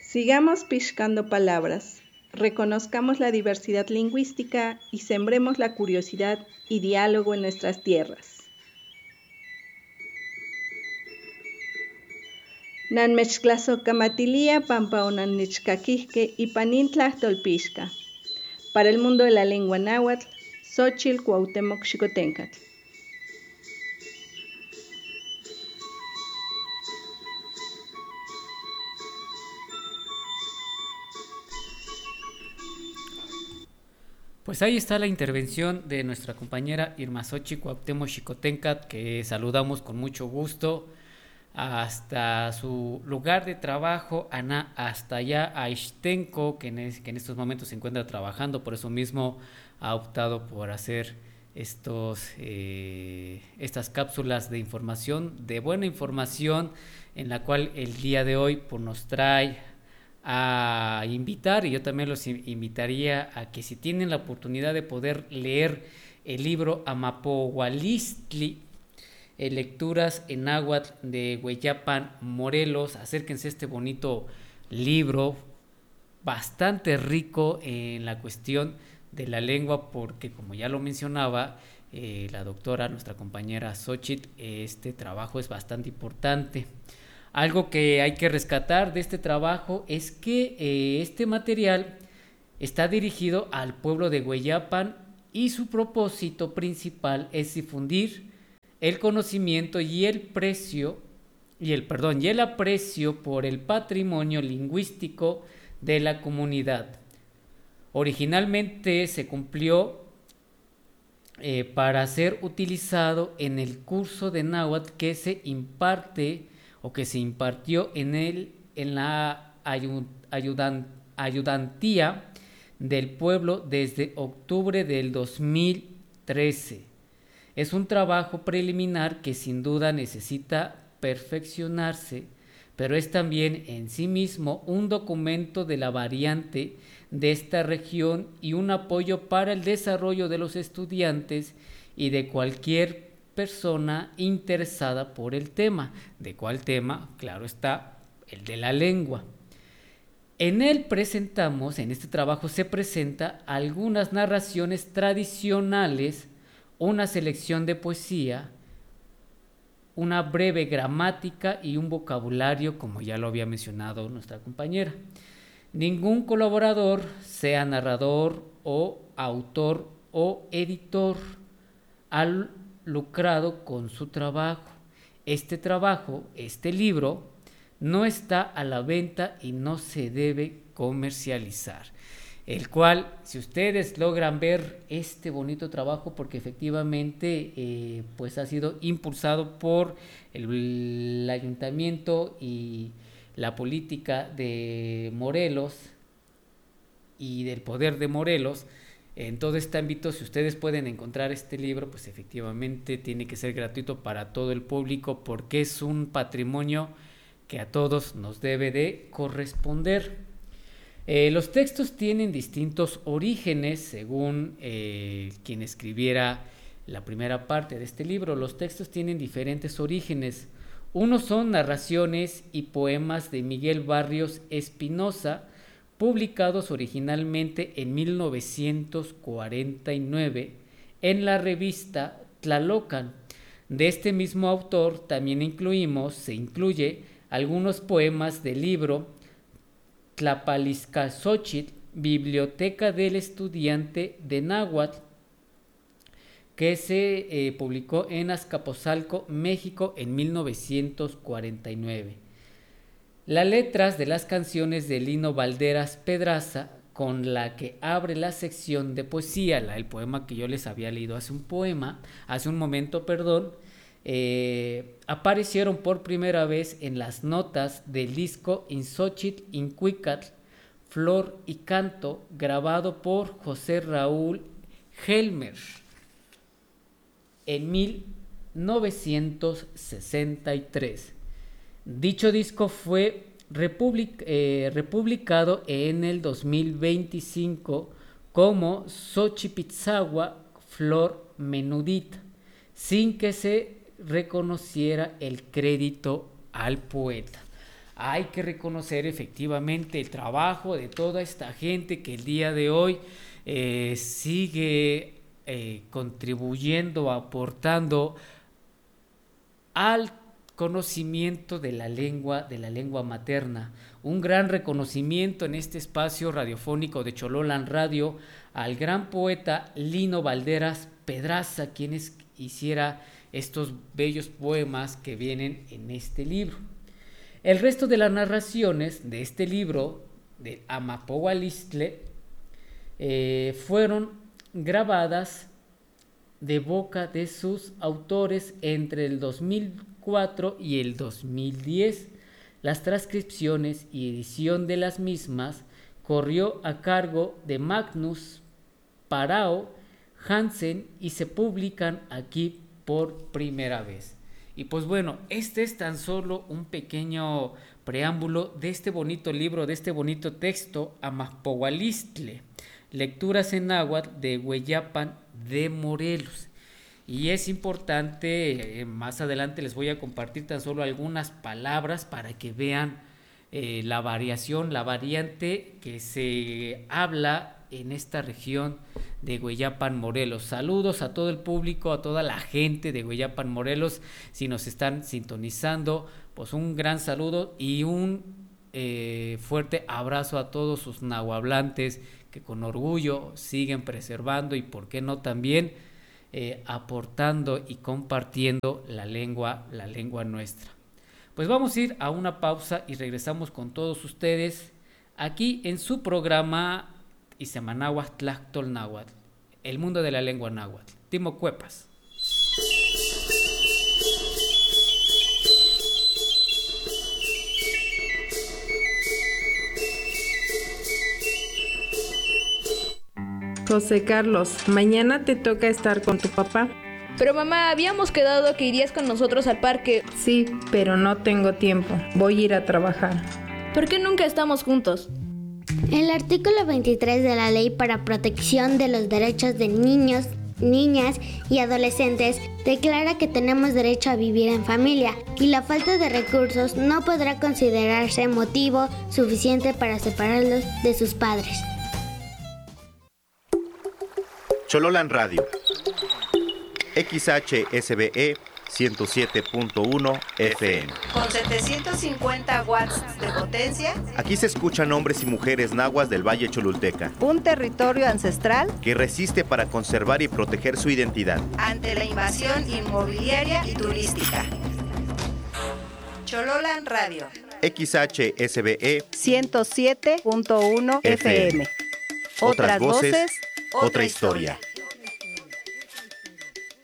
Sigamos piscando palabras, reconozcamos la diversidad lingüística y sembremos la curiosidad y diálogo en nuestras tierras. Nanmechtlazocamatilia pampa onannichcaquihque ipanintla tolpixca. Para el mundo de la lengua náhuatl, Xochitl Cuauhtémoc Xicotencatl. Pues ahí está la intervención de nuestra compañera Irma Xochitl Cuauhtémoc Xicotencatl, que saludamos con mucho gusto hasta su lugar de trabajo, hasta allá a Ixtenco, que en estos momentos se encuentra trabajando, por eso mismo ha optado por hacer estas cápsulas de información, de buena información, en la cual el día de hoy pues, nos trae a invitar, y yo también los invitaría a que si tienen la oportunidad de poder leer el libro Amapohualistli, lecturas en náhuatl de Hueyapan, Morelos, acérquense a este bonito libro, bastante rico en la cuestión de la lengua, porque como ya lo mencionaba la doctora, nuestra compañera Xochitl, este trabajo es bastante importante. Algo que hay que rescatar de este trabajo es que este material está dirigido al pueblo de Hueyapan y su propósito principal es difundir el conocimiento y el aprecio por el patrimonio lingüístico de la comunidad. Originalmente se cumplió para ser utilizado en el curso de náhuatl que se imparte o que se impartió en la ayudantía del pueblo desde octubre del 2013. Es un trabajo preliminar que sin duda necesita perfeccionarse, pero es también en sí mismo un documento de la variante de esta región y un apoyo para el desarrollo de los estudiantes y de cualquier persona interesada por el tema. ¿De cuál tema? Claro está, el de la lengua. En este trabajo se presenta algunas narraciones tradicionales, una selección de poesía, una breve gramática y un vocabulario, como ya lo había mencionado nuestra compañera. Ningún colaborador, sea narrador o autor o editor, ha lucrado con su trabajo. Este libro, no está a la venta y no se debe comercializar. El cual, si ustedes logran ver este bonito trabajo, porque efectivamente pues ha sido impulsado por el ayuntamiento y la política de Morelos y del poder de Morelos, en todo este ámbito, si ustedes pueden encontrar este libro, pues efectivamente tiene que ser gratuito para todo el público, porque es un patrimonio que a todos nos debe de corresponder. Los textos tienen distintos orígenes según quien escribiera la primera parte de este libro. Los textos tienen diferentes orígenes. Unos son narraciones y poemas de Miguel Barrios Espinosa, publicados originalmente en 1949 en la revista Tlalocan. De este mismo autor también se incluye algunos poemas del libro Tlapaliscaxochitl, Biblioteca del Estudiante de Náhuatl, que se publicó en Azcapotzalco, México, en 1949. Las letras de las canciones de Lino Valderas Pedraza, con la que abre la sección de poesía, el poema que yo les había leído hace un momento, aparecieron por primera vez en las notas del disco Inxochitl Incuicatl, Flor y Canto, grabado por José Raúl Helmer en 1963. Dicho disco fue republicado en el 2025 como Xochipitzagua Flor Menudita, sin que se reconociera el crédito al poeta. hay que reconocer efectivamente el trabajo de toda esta gente que el día de hoy sigue contribuyendo, aportando al conocimiento de la lengua materna. Un gran reconocimiento en este espacio radiofónico de Chololan Radio al gran poeta Lino Valderas Pedraza, quien hiciera estos bellos poemas que vienen en este libro. El resto de las narraciones de este libro, de Amapohualistle, fueron grabadas de boca de sus autores entre el 2004 y el 2010. Las transcripciones y edición de las mismas corrió a cargo de Magnus Parao Hansen y se publican aquí por primera vez. Y pues bueno, este es tan solo un pequeño preámbulo de este bonito libro, de este bonito texto, Amapohualistle, lecturas en náhuatl de Hueyapan de Morelos. Y es importante, más adelante les voy a compartir tan solo algunas palabras para que vean la variación, la variante que se habla en esta región de Hueyapan, Morelos. Saludos a todo el público, a toda la gente de Hueyapan, Morelos. Si nos están sintonizando, pues un gran saludo y un fuerte abrazo a todos sus nahuablantes que con orgullo siguen preservando y por qué no también aportando y compartiendo la lengua nuestra. Pues vamos a ir a una pausa y regresamos con todos ustedes aquí en su programa Isemanahuas Tlachtol Náhuatl, el mundo de la lengua náhuatl. Timo Cuepas. José Carlos, mañana te toca estar con tu papá. Pero mamá, habíamos quedado que irías con nosotros al parque. Sí, pero no tengo tiempo. Voy a ir a trabajar. ¿Por qué nunca estamos juntos? El artículo 23 de la Ley para Protección de los Derechos de Niños, Niñas y Adolescentes declara que tenemos derecho a vivir en familia y la falta de recursos no podrá considerarse motivo suficiente para separarlos de sus padres. Chololan Radio, XHSBE 107.1 FM. Con 750 watts de potencia. Aquí se escuchan hombres y mujeres nahuas del Valle Cholulteca. Un territorio ancestral que resiste para conservar y proteger su identidad ante la invasión inmobiliaria y turística. Chololan Radio, XHSBE 107.1 FM. Otras voces, otra historia.